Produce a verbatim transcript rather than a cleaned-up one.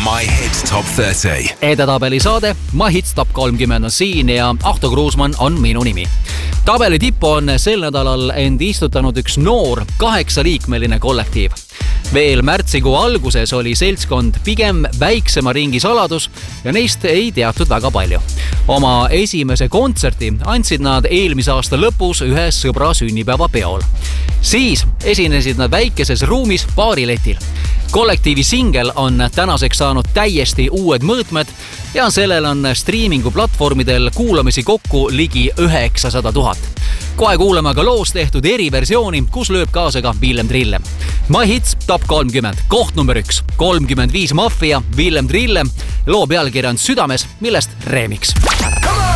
My Hits Top kolmkümmend. Edetabeli saade My Hits Top kolmkümmend on siin ja Ahto Kruusmann on minu nimi. Tabeli tippu on sel nädalal end istutanud üks noor kaheksaliikmeline kollektiiv. Veel märtsikuu alguses oli seltskond pigem väiksema ringi saladus ja neist ei teatud väga palju. Oma esimese kontserti andsid nad eelmise aasta lõpus ühe sõbra sünnipäeva peol. Siis esinesid nad väikeses ruumis baariletil. Kollektiivi singel on tänaseks saanud täiesti uued mõõtmed ja sellel on striimingu platvormidel kuulamisi kokku ligi üheksasada tuhat. Kohe kuulame ka loos tehtud eriversiooni, kus lööb kaasa ka Villem Trillem. My Hits Top kolmkümmend, koht number üks, kolmkümmend viis Mafia, Villem Trillem, loo pealkiri on Südames, millest remix.